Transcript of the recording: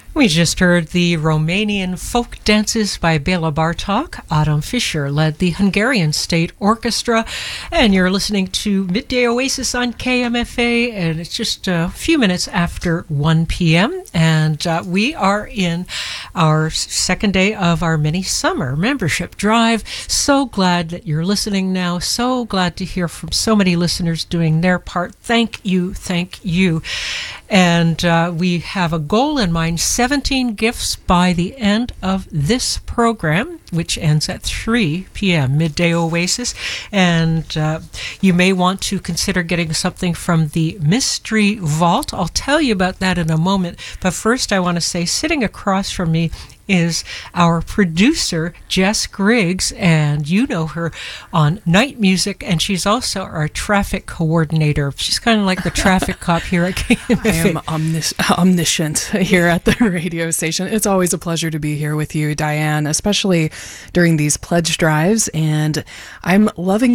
We just heard the Romanian folk dances by Bela Bartok. Adam Fischer led the Hungarian State Orchestra. And you're listening to Midday Oasis on KMFA. And it's just a few minutes after 1 p.m. And we are in our second day of our mini summer membership drive. So glad that you're listening now. So glad to hear from so many listeners doing their part. Thank you. Thank you. And we have a goal in mind, 17 gifts by the end of this program, which ends at 3 p.m., Midday Oasis. And you may want to consider getting something from the Mystery Vault. I'll tell you about that in a moment. But first, I want to say, sitting across from me is our producer, Jess Griggs, and you know her on Night Music, and she's also our traffic coordinator. She's kind of like the traffic cop here at KMFA. I am omniscient here at the radio station. It's always a pleasure to be here with you, Diane, especially during these pledge drives, and I'm loving